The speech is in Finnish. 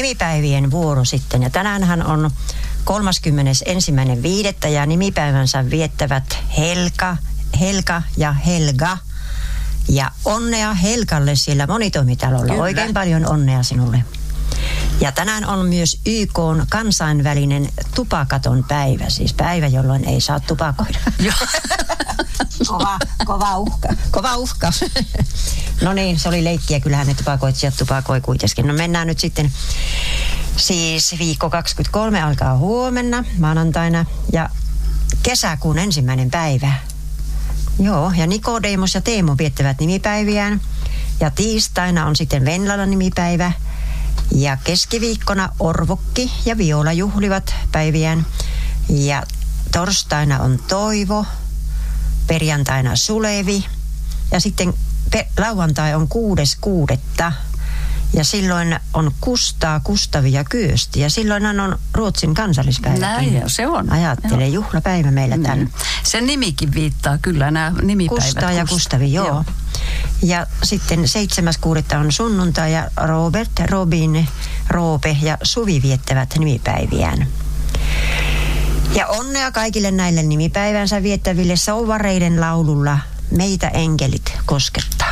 nimipäivien vuoro sitten. Ja tänäänhän on 31.5. ja nimipäivänsä viettävät Helka ja Helga. Ja onnea Helkalle siellä monitoimitalolla. Kyllä. Oikein paljon onnea sinulle. Ja tänään on myös YK:n kansainvälinen tupakaton päivä. Siis päivä, jolloin ei saa tupakoida. Kova uhka. Kova uhka. No niin, se oli leikkiä. Kyllähän ne tupakoitsijat tupakoi kuitenkin. No mennään nyt sitten. Siis viikko 23 alkaa huomenna, maanantaina. Ja kesäkuun 1. päivä. Joo, ja Nikodemus ja Teemu viettävät nimipäiviään. Ja tiistaina on sitten Venlalan nimipäivä. Ja keskiviikkona Orvokki ja Viola juhlivat päiviään. Ja torstaina on Toivo, perjantaina Sulevi ja sitten lauantai on 6.6. Ja silloin on Kustaa, Kustavi ja Kyösti. Ja silloinhan on Ruotsin kansallispäivä. Näin se on. Ajattele, juhlapäivä meillä täällä. Sen nimikin viittaa kyllä nämä nimipäivät. Kustaa ja Kustavi, joo. Ja sitten 7.6. on sunnuntai ja Robert, Robin, Roope ja Suvi viettävät nimipäiviään. Ja onnea kaikille näille nimipäivänsä viettäville souvareiden laululla Meitä enkelit koskettaa.